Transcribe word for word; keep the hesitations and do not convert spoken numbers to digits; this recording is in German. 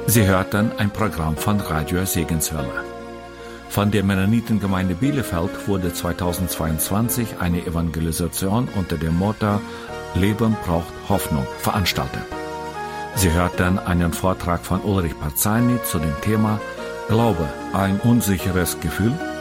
Sie hörten ein Programm von Radio Segenshölle. Von der Mennonitengemeinde Bielefeld wurde zweitausendzweiundzwanzig eine Evangelisation unter dem Motto Leben braucht Hoffnung veranstaltet. Sie hörten einen Vortrag von Ulrich Parzani zu dem Thema Glaube, ein unsicheres Gefühl?